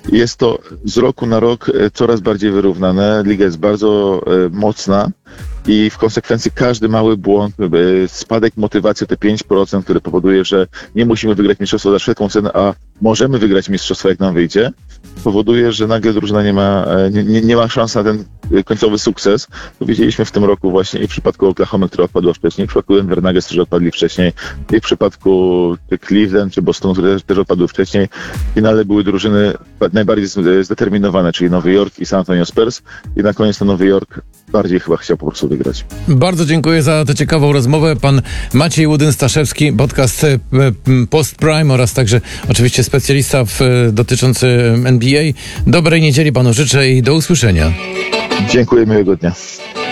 Jest to z roku na rok coraz bardziej wyrównane. Liga jest bardzo mocna i w konsekwencji każdy mały błąd, spadek motywacji te 5%, który powoduje, że nie musimy wygrać mistrzostwa za wszelką cenę, a możemy wygrać mistrzostwo, jak nam wyjdzie, powoduje, że nagle drużyna nie ma szans na ten końcowy sukces. To widzieliśmy w tym roku właśnie i w przypadku Oklahomy, która odpadła wcześniej, w przypadku Denver Nuggets, którzy odpadli wcześniej, i w przypadku Cleveland czy Bostonu, które też odpadły wcześniej. W finale były drużyny najbardziej zdeterminowane, czyli Nowy Jork i San Antonio Spurs, i na koniec to Nowy Jork bardziej chyba chciał po prostu wygrać. Bardzo dziękuję za tę ciekawą rozmowę. Pan Maciej Łudyn-Staszewski, podcast Post Prime oraz także oczywiście specjalista dotyczący NBA. Dobrej niedzieli panu życzę i do usłyszenia. Dziękuję, miłego dnia.